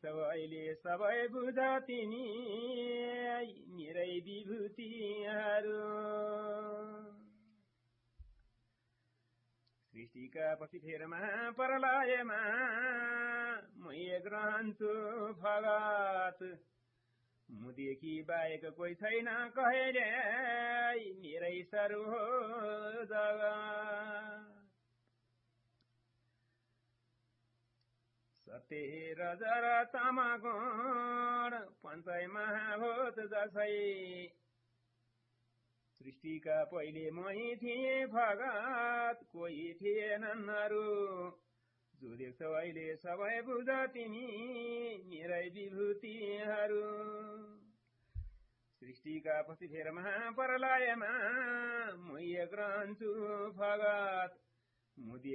देख्छौ अहिले सबै बुझ तिमी मेरै विभूतिहरू सृष्टिका पछि फेरमा परलयमा म एक रहन्छु भगत मुदेखि बाहेक कोही छैन कहिले मेरै सरू हो जगत सत्य रजर तमगुण पञ्चै महाभूत जसै सृष्टिका पहिले मै थिए भगत कोही थिएनन् अरू जो देख्छौ अहिले सबै बुझ तिमी मेरै विभूतिहरू सृष्टिका पछि फेर महाप्रलयमा म एक रहन्छु भगत